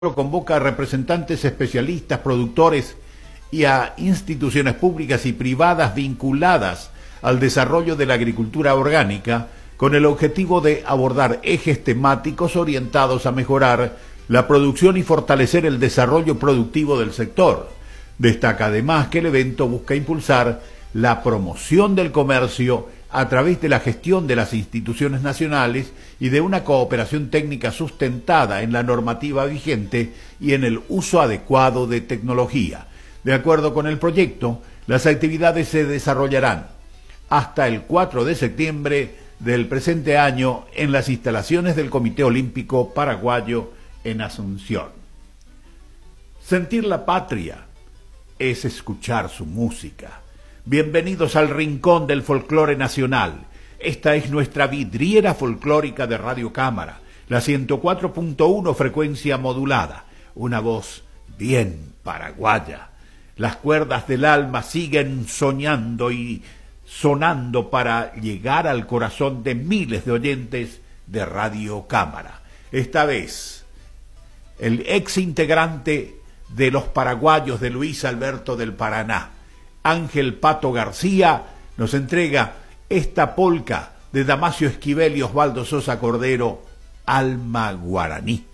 convoca a representantes especialistas, productores y a instituciones públicas y privadas vinculadas al desarrollo de la agricultura orgánica con el objetivo de abordar ejes temáticos orientados a mejorar la producción y fortalecer el desarrollo productivo del sector. Destaca además que el evento busca impulsar la promoción del comercio a través de la gestión de las instituciones nacionales y de una cooperación técnica sustentada en la normativa vigente y en el uso adecuado de tecnología. De acuerdo con el proyecto, las actividades se desarrollarán hasta el 4 de septiembre del presente año en las instalaciones del Comité Olímpico Paraguayo en Asunción. Sentir la patria es escuchar su música. Bienvenidos al Rincón del Folclore Nacional. Esta es nuestra vidriera folclórica de Radio Cámara, la 104.1 frecuencia modulada, una voz bien paraguaya. Las cuerdas del alma siguen soñando y sonando para llegar al corazón de miles de oyentes de Radio Cámara. Esta vez, el ex integrante de los paraguayos de Luis Alberto del Paraná, Ángel Pato García, nos entrega esta polca de Damasio Esquivel y Osvaldo Sosa Cordero, Alma Guaraní.